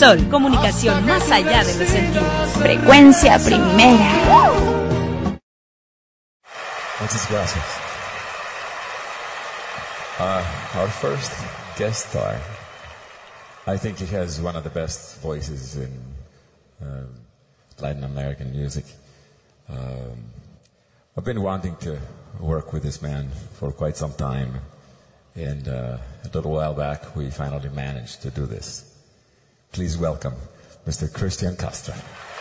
Sol, comunicación más allá de los sentidos. Frecuencia primera. Muchas gracias. Our first guest star, I think he has one of the best voices in Latin American music. I've been wanting to work with this man for quite some time, and a little while back we finally managed to do this. Please welcome Mr. Christian Castro.